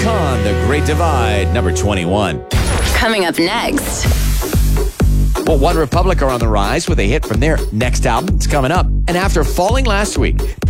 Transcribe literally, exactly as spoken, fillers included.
Con, The Great Divide, number twenty-one. Coming up next. Well, One Republic are on the rise with a hit from their next album. It's coming up. And after falling last week,